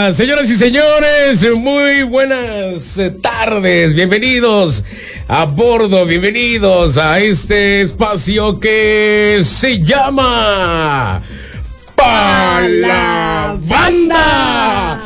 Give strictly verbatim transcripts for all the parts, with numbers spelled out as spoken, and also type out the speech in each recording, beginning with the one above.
Hola, señoras y señores, muy buenas tardes, bienvenidos a bordo, bienvenidos a este espacio que se llama Pa' la Banda.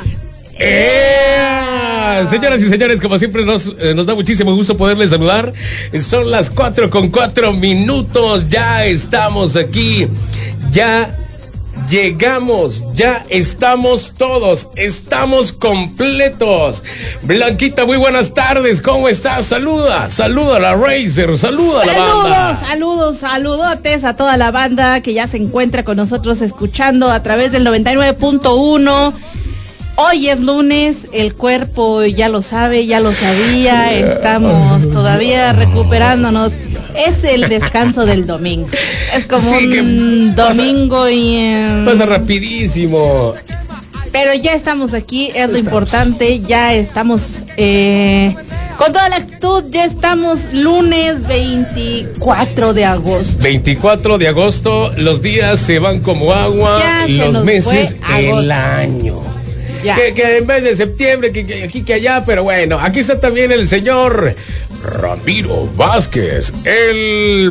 ¡Eh! Señoras y señores, como siempre nos, eh, nos da muchísimo gusto poderles saludar. Son las cuatro con cuatro minutos, ya estamos aquí, ya llegamos, ya estamos todos, estamos completos. Blanquita, muy buenas tardes, ¿cómo estás? Saluda, saluda a la Razer, saluda a la banda. Saludos, saludos, saludotes a toda la banda que ya se encuentra con nosotros escuchando a través del noventa y nueve punto uno. Hoy es lunes, el cuerpo ya lo sabe, ya lo sabía, estamos todavía recuperándonos. Es el descanso del domingo. Es como sí, un domingo pasa, y... Eh, pasa rapidísimo. Pero ya estamos aquí, es lo importante, ya estamos eh, con toda la actitud, ya estamos lunes veinticuatro de agosto. veinticuatro de agosto, los días se van como agua, ya los meses, el año. Que, que en vez de septiembre, que, que aquí, que allá, pero bueno, aquí está también el señor Ramiro Vázquez, el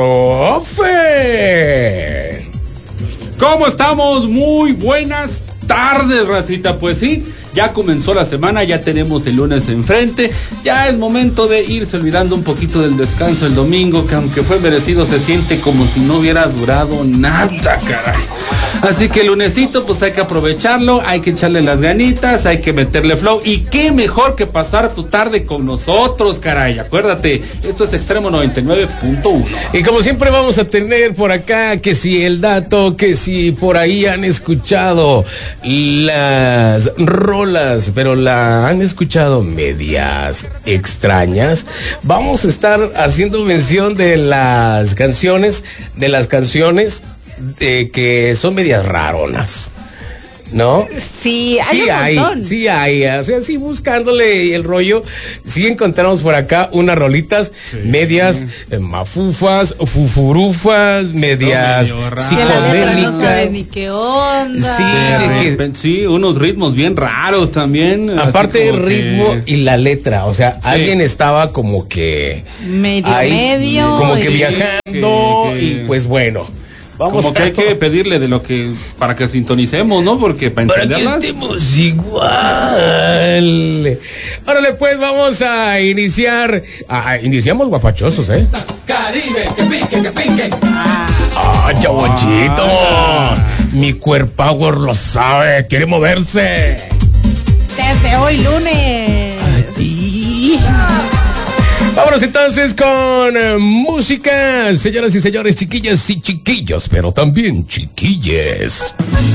profe. ¿Cómo estamos? Muy buenas tardes, racita. Pues sí, ya comenzó la semana, ya tenemos el lunes enfrente, ya es momento de irse olvidando un poquito del descanso el domingo, que aunque fue merecido se siente como si no hubiera durado nada, caray. Así que el lunesito pues hay que aprovecharlo, hay que echarle las ganitas, hay que meterle flow, y qué mejor que pasar tu tarde con nosotros, caray. Acuérdate, esto es Extremo noventa y nueve punto uno. Y como siempre vamos a tener por acá que si el dato, que si por ahí han escuchado las rolas, pero la han escuchado medias extrañas, vamos a estar haciendo mención de las canciones, de las canciones de que son medias raronas, ¿no? Sí, hay sí un hay, montón. sí hay, o sea, sí, buscándole el rollo, sí encontramos por acá unas rolitas sí, medias sí. Eh, mafufas, fufurufas, medias no, psicodélicas. No sabe ni qué onda. Sí, de que, sí, unos ritmos bien raros también. Aparte del ritmo que... y la letra, o sea, sí. alguien estaba como que medio ahí, medio, como que y... viajando que, que... y pues bueno. Vamos como que a... hay que pedirle de lo que para que sintonicemos, ¿no? Porque para, para que estemos igual. Órale, pues vamos a iniciar. Ah, iniciamos guapachosos, ¿eh? Caribe, que pique, que pique. Ah, chabochito. Ah. Mi cuerpower lo sabe, quiere moverse. Desde hoy lunes. Ay, vámonos entonces con uh, música, señoras y señores, chiquillas y chiquillos, pero también chiquilles.